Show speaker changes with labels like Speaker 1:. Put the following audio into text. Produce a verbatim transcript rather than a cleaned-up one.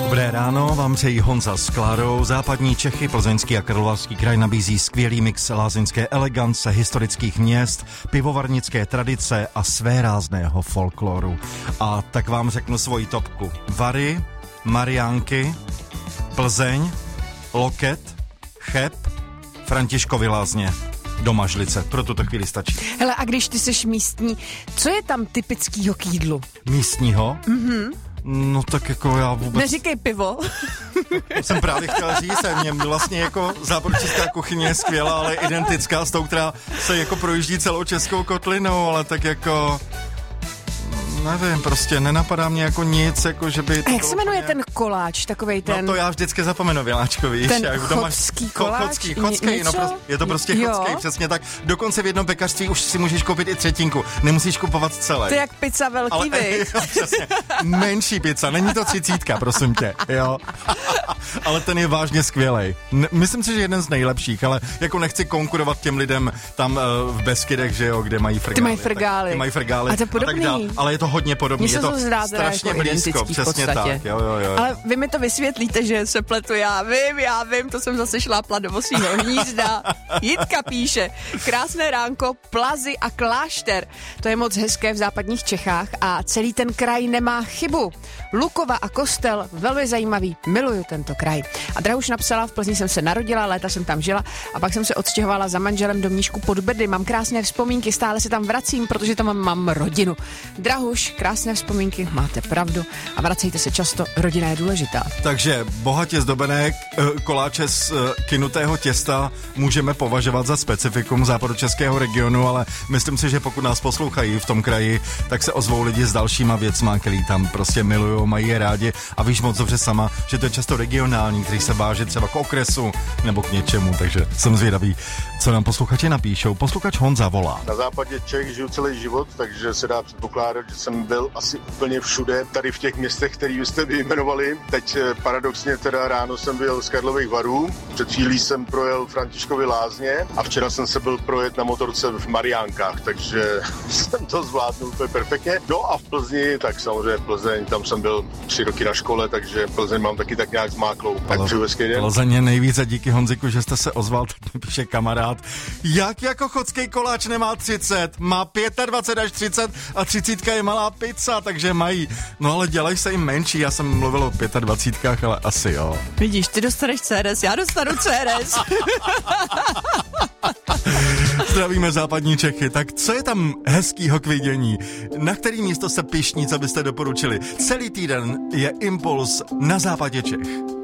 Speaker 1: Dobré ráno, vám přejí Honza s Klárou. Západní Čechy, Plzeňský a Karlovarský kraj nabízí skvělý mix lázeňské elegance, historických měst, pivovarnické tradice a svérázného folkloru. A tak vám řeknu svoji topku. Vary, Mariánky, Plzeň, Loket, Cheb, Františkovy Lázně. Do Mažlice, pro tuto chvíli stačí.
Speaker 2: Hele, a když ty seš místní, co je tam typickýho k jídlu?
Speaker 1: Místního?
Speaker 2: Mhm.
Speaker 1: No tak jako já vůbec...
Speaker 2: Neříkej pivo.
Speaker 1: To jsem právě chtěl říct, mě vlastně jako západočeská kuchyně je skvělá, ale identická s tou, která se jako projíždí celou českou kotlinou, ale tak jako... Nevím, prostě nenapadá mě jako nic, jako že by...
Speaker 2: A jak se jmenuje ten koláč, takovej ten...
Speaker 1: No to já vždycky zapomenu, Viláčko, víš?
Speaker 2: Ten
Speaker 1: jak
Speaker 2: chodský koláč?
Speaker 1: Chodský, chodský, no prostě, je to prostě
Speaker 2: jo.
Speaker 1: chodský, přesně tak. Dokonce v jednom pekařství už si můžeš koupit i třetinku, nemusíš kupovat celé.
Speaker 2: To je jak pizza velký,
Speaker 1: ale,
Speaker 2: viď?
Speaker 1: Jo, přesně, menší pizza, není to třicítka, prosím tě, jo. Ale ten je vážně skvělej. N- myslím si, že jeden z nejlepších, ale jako nechci konkurovat těm lidem tam uh, v Beskydech, že jo, kde mají frgály.
Speaker 2: Ty mají frgály.
Speaker 1: Ty mají frgály.
Speaker 2: A to je podobný.
Speaker 1: A tak dál, ale je to hodně podobný, je to
Speaker 2: zdá,
Speaker 1: strašně
Speaker 2: jako
Speaker 1: blízko, přesně tak, jo, jo, jo.
Speaker 2: Ale vy mi to vysvětlíte, že se pletu, já vím, já vím, to jsem zase šlápla do vosího hnízda. Jitka píše, krásné ránko, Plazy a Klášter. To je moc hezké v západních Čechách a celý ten kraj nemá chybu. Lukova a Kostel, velmi zajímavý, miluju tento kraj. A Drahuš napsala, v Plzni jsem se narodila, léta jsem tam žila a pak jsem se odstěhovala za manželem do Mníšku pod Brdy. Mám krásné vzpomínky, stále se tam vracím, protože tam mám, mám rodinu. Drahuš, krásné vzpomínky, máte pravdu a vracejte se často, rodina je důležitá.
Speaker 1: Takže bohatě zdobené koláče z kynutého těsta můžeme považovat za specifikum západočeského regionu, ale myslím si, že pokud nás poslouchají v tom kraji, tak se ozvou lidi s dalšíma věcma, který tam prostě milujou, mají je rádi a víš moc dobře sama, že to je často regionální, který se váží třeba k okresu nebo k něčemu, takže jsem zvědavý, co nám posluchači napíšou. Posluchač Honza volá.
Speaker 3: Na západě Čech žiju celý život, takže se dá předpokládat, že jsem byl asi úplně všude, tady v těch městech, které jste vyjmenovali. Teď paradoxně teda ráno jsem byl z Karlových Varů, před chvílí jsem projel Františkovy Lázně a včera jsem se byl projet na motorce v Mariánkách, takže jsem to zvládnul úplně perfektně. No a v Plzni, tak samozřejmě Plzeň, tam jsem byl tři roky na škole, takže Plzeň mám taky tak nějak zmáklou. Tak přeju hezký den.
Speaker 1: Plzeň je nejvíc a díky Honziku, že jste se ozval, tak mi píše kamarád. Jak jako chodský koláč nemá třicet, má dvacet pět až třicet a třicítka je malá pizza, takže mají. No ale dělají se jim menší, já jsem mluvil o dvacítkách, ale asi jo.
Speaker 2: Vidíš, ty dostaneš C R S, já dostanu C R S.
Speaker 1: Zdravíme západní Čechy, tak co je tam hezkýho k vidění? Na který místo se pyšní, co byste doporučili? Celý týden je Impuls na západě Čech.